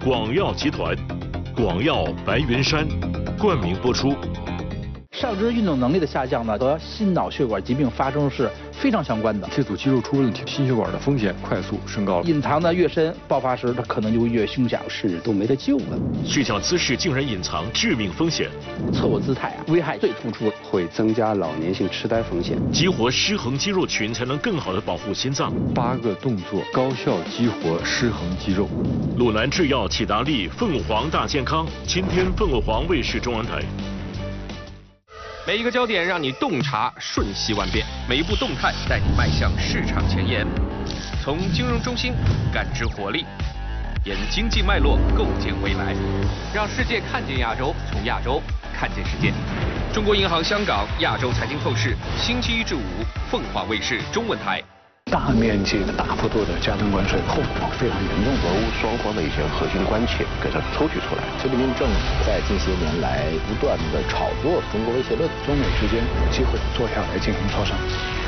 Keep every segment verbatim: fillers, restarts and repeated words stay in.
广药集团、广药白云山冠名播出。 上肢运动能力的下降呢，和心脑血管疾病发生是非常相关的。 这组肌肉出问题，心血管的风险快速升高了。 隐藏的越深，爆发时它可能就越凶险， 甚至都没得救了。 睡觉姿势竟然隐藏致命风险， 错误姿态啊，危害最突出， 会增加老年性痴呆风险。 激活失衡肌肉群，才能更好的保护心脏。 八个动作高效激活失衡肌肉。 鲁南制药启达利凤凰大健康，今天凤凰卫视中文台。 每一个焦点让你洞察瞬息万变，每一步动态带你迈向市场前沿。从金融中心感知活力，沿经济脉络构建未来，让世界看见亚洲，从亚洲看见世界。中国银行香港亚洲财经透视，星期一至五，凤凰卫视中文台。 大面积的、大幅度的加征关税，后果非常严重。 俄乌双方的一些核心关切给它抽取出来。 习近平政府在近些年来不断的炒作中国威胁论， 中美之间有机会坐下来进行磋商。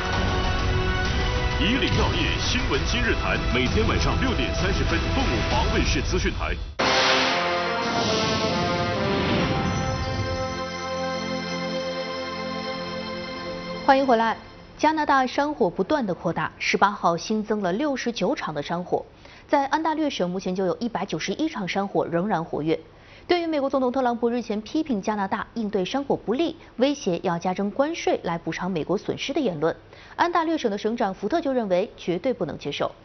以岭药业新闻今日谈，每天晚上六点三十分，凤凰卫视资讯台。 欢迎回来。加拿大山火不断的扩大，十八号新增了六十九场的山火，在安大略省目前就有一百九十一场山火仍然活跃。对于美国总统特朗普日前批评加拿大应对山火不力，威胁要加征关税来补偿美国损失的言论，安大略省的省长福特就认为绝对不能接受。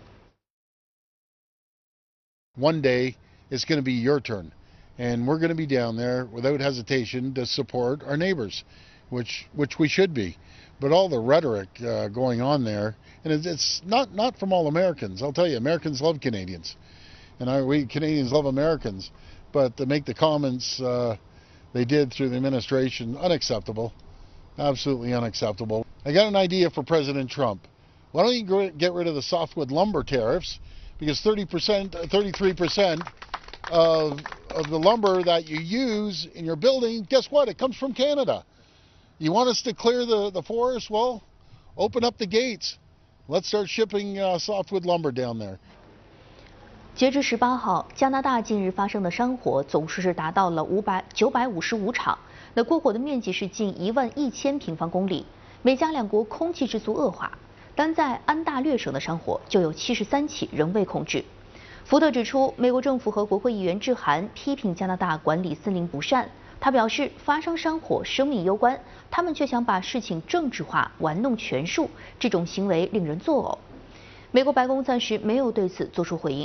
One day it's going to be your turn, and we're going to be down there without hesitation to support our neighbors, which which we should be. But all the rhetoric uh, going on there, and it's, it's not not from all Americans. I'll tell you, Americans love Canadians, and I, we Canadians love Americans. But to make the comments uh, they did through the administration, unacceptable, absolutely unacceptable. I got an idea for President Trump. Why don't you get rid of the softwood lumber tariffs? Because thirty percent, thirty-three percent of of the lumber that you use in your building, guess what? It comes from Canada. You want us to clear the, the forest? Well, open up the gates. Let's start shipping uh, softwood lumber down there. 截至十八号，加拿大近日发生的山火总数是达到了五百九百五十五场，那过火的面积是近一万一千平方公里。美加两国空气质素恶化，单在安大略省的山火就有七十三起仍未控制。福特指出，美国政府和国会议员致函批评加拿大管理森林不善。他表示，发生山火生命攸关，他们却想把事情政治化、玩弄权术，这种行为令人作呕。美国白宫暂时没有对此作出回应。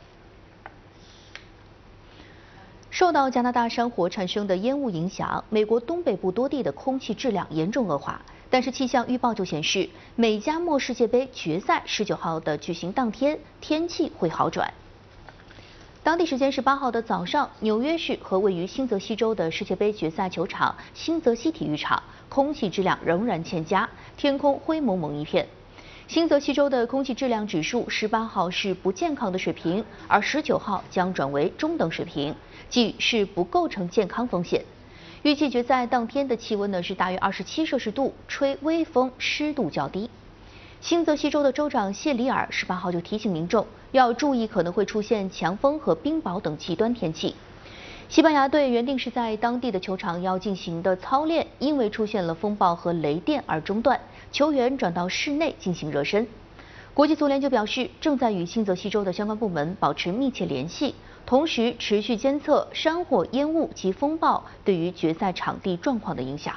受到加拿大山火产生的烟雾影响，美国东北部多地的空气质量严重恶化。但是气象预报就显示，美加墨世界杯决赛十九号的举行当天，天气会好转。当地时间十八号的早上，纽约市和位于新泽西州的世界杯决赛球场新泽西体育场空气质量仍然欠佳，天空灰蒙蒙一片。新泽西州的空气质量指数十八号是不健康的水平，而十九号将转为中等水平，即是不构成健康风险。预计决赛当天的气温呢是大约二十七摄氏度，吹微风，湿度较低。新泽西州的州长谢里尔十八号就提醒民众要注意可能会出现强风和冰雹等极端天气。西班牙队原定是在当地的球场要进行的操练，因为出现了风暴和雷电而中断，球员转到室内进行热身。国际足联就表示，正在与新泽西州的相关部门保持密切联系，同时持续监测山火、烟雾及风暴对于决赛场地状况的影响。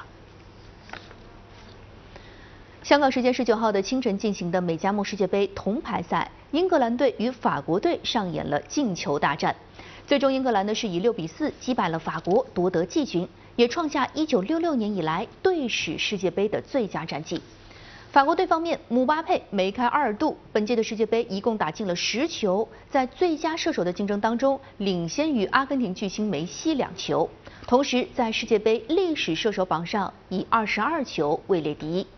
香港时间十九号的清晨进行的美加墨世界杯铜牌赛，英格兰队与法国队上演了进球大战。最终，英格兰呢是以六比四击败了法国，夺得季军，也创下一九六六年以来队史世界杯的最佳战绩。法国队方面，姆巴佩、梅开二度，本届的世界杯一共打进了十球，在最佳射手的竞争当中，领先于阿根廷巨星梅西两球，同时在世界杯历史射手榜上以二十二球位列第一。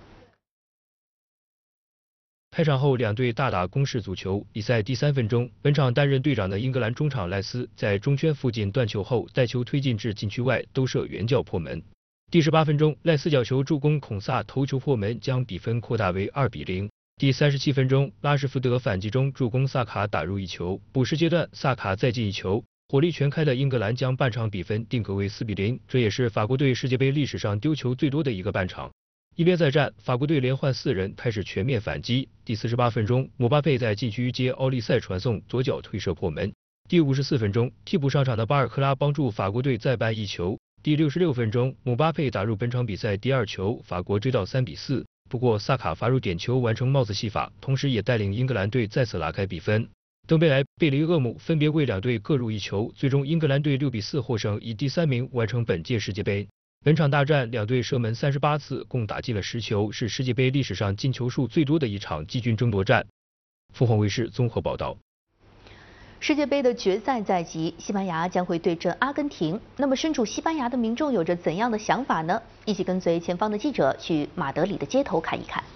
开场后，两队大打攻势足球。比赛第三分钟，本场担任队长的英格兰中场赖斯在中圈附近断球后，带球推进至禁区外，兜射远角破门。第十八分钟，赖斯角球助攻孔萨头球破门，将比分扩大为二比零。第三十七分钟，拉什福德反击中助攻萨卡打入一球。补时阶段，萨卡再进一球， 火力全开的英格兰将半场比分定格为四比零，这也是法国队世界杯历史上丢球最多的一个半场。一边再战，法国队连换四人，开始全面反击。第四十八分钟，姆巴佩在禁区接奥利塞传送，左脚推射破门。第五十四分钟，替补上场的巴尔克拉帮助法国队再扳一球。第六十六分钟，姆巴佩打入本场比赛第二球，法国追到三比四。不过萨卡罚入点球完成帽子戏法，同时也带领英格兰队再次拉开比分。登贝莱、贝雷厄姆分别为两队各入一球，最终英格兰队六比四获胜，以第三名完成本届世界杯。本场大战，两队射门三十八次，共打进了十球，是世界杯历史上进球数最多的一场季军争夺战。凤凰卫视综合报道。 世界杯的决赛在即，西班牙将会对阵阿根廷。那么，身处西班牙的民众有着怎样的想法呢？一起跟随前方的记者去马德里的街头看一看。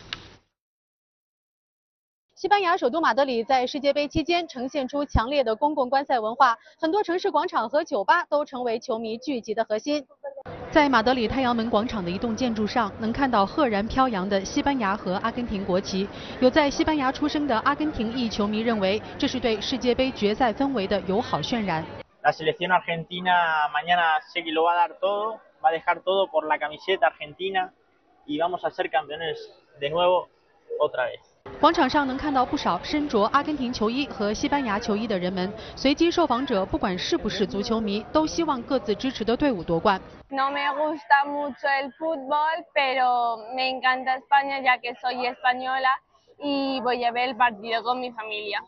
西班牙首都马德里在世界杯期间呈现出强烈的公共观赛文化，很多城市广场和酒吧都成为球迷聚集的核心。在马德里太阳门广场的一栋建筑上，能看到赫然飘扬的西班牙和阿根廷国旗。有在西班牙出生的阿根廷裔球迷认为，这是对世界杯决赛氛围的友好渲染。 La selección argentina mañana sé que lo va a dar todo, va a dejar todo por la camiseta argentina y vamos a ser campeones de nuevo otra vez. 广场上能看到不少身着阿根廷球衣和西班牙球衣的人们。随机受访者不管是不是足球迷，都希望各自支持的队伍夺冠。 No me gusta mucho el fútbol, pero me encanta España ya que soy española y voy a ver el partido con mi familia.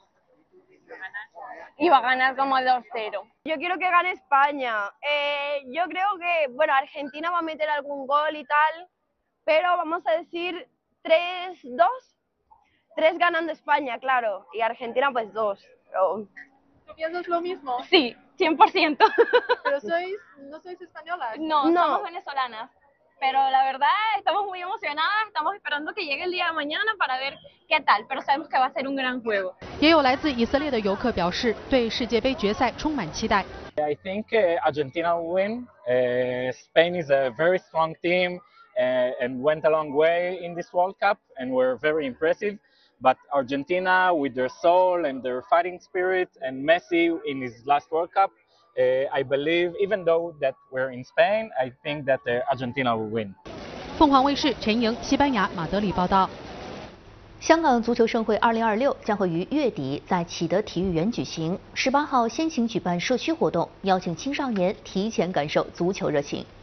Y va a ganar como dos cero. Yo quiero que gane España. Eh, yo creo que, bueno, Argentina va a meter algún gol y tal, pero vamos a decir tres dos. Tres ganando España, claro, y Argentina pues dos. Pero... ¿Tú piensas lo mismo? Sí, cien por ciento. ¿Pero sois, no sois españolas? No, no, somos venezolanas. Pero la verdad estamos muy emocionadas, estamos esperando que llegue el día de mañana para ver qué tal, pero sabemos que va a ser un gran juego. 也有来自以色列的游客表示，对世界杯决赛充满期待。 I think uh, Argentina will win. Uh, Spain is a very strong team uh, and went a long way in this World Cup, and were very impressive. But Argentina, with their soul and their fighting spirit, and Messi in his last World Cup, uh, I believe, even though that we're in Spain, I think that uh, Argentina will win. 凤凰卫视陈莹，西班牙马德里报道。 香港足球盛会二零二六将会于月底在启德体育园举行。十八号先行举办社区活动，邀请青少年提前感受足球热情。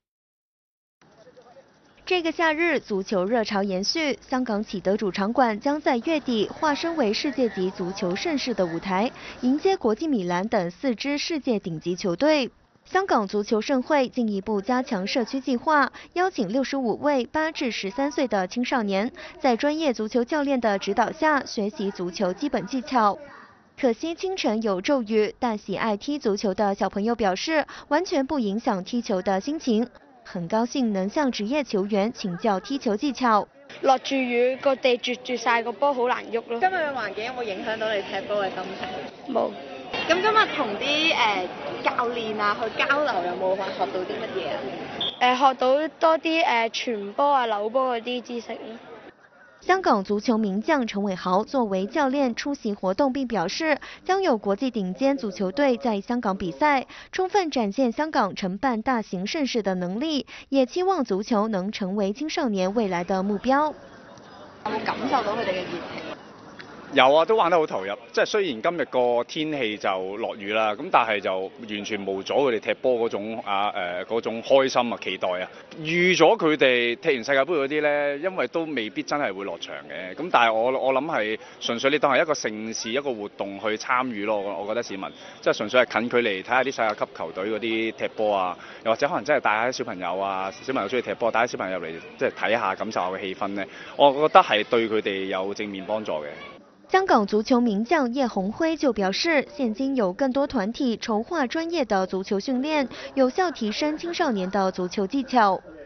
这个夏日，足球热潮延续，香港启德主场馆将在月底化身为世界级足球盛事的舞台，迎接国际米兰等四支世界顶级球队。香港足球盛会进一步加强社区计划，邀请六十五位八至十三岁的青少年，在专业足球教练的指导下学习足球基本技巧。可惜清晨有骤雨，但喜愛踢足球的小朋友表示，完全不影響踢球的心情。很高興能向職業球員請教踢球技巧。 落住雨，個地絕住晒，個波好難喐咯。 今日嘅環境有冇影響到你踢波嘅心情？ 冇。 咁今日同啲誒教練啊去交流，有冇話學到啲乜嘢啊？ 誒，學到多啲誒傳波啊、扭波嗰啲知識咯。 香港足球名將陈伟豪作为教练出席活动，并表示将有国际顶尖足球队在香港比赛，充分展现香港承办大型盛事的能力，也期望足球能成为青少年未来的目标。 有冇感受到佢哋嘅熱情？ 有啊，都玩得好投入。即係雖然今日個天氣就落雨啦，咁但係就完全冇咗佢哋踢波嗰種啊誒嗰種開心啊期待啊。預咗佢哋踢完世界盃嗰啲咧，因為都未必真係會落場嘅。咁但係我我諗係純粹你當係一個盛事、一個活動去參與咯。我我覺得市民即係純粹係近距離睇下啲世界級球隊嗰啲踢波啊，又或者可能真係帶下啲小朋友啊，小朋友中意踢波，帶啲小朋友入嚟即係睇下感受下個氣氛咧，我覺得係對佢哋有正面幫助嘅。 香港足球名将叶鸿辉就表示，现今有更多团体筹划专业的足球训练，有效提升青少年的足球技巧。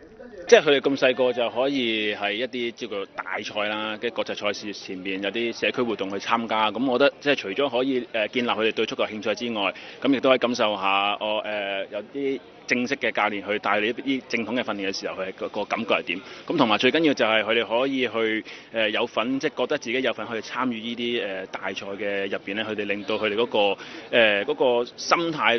即係佢哋咁細個就可以係一啲叫做大賽啦，嘅國際賽事前邊有啲社區活動去參加，咁我覺得即係除咗可以誒建立佢哋對足球興趣之外，咁亦都可以感受下我誒、呃、有啲正式嘅教練去帶你啲正統嘅訓練嘅時候，佢個個感覺係點？咁同埋最緊要就係佢哋可以去誒、呃、有份，即係覺得自己有份去參與呢啲誒大賽嘅入邊咧，佢哋令到佢哋嗰個誒嗰、呃嗰個心態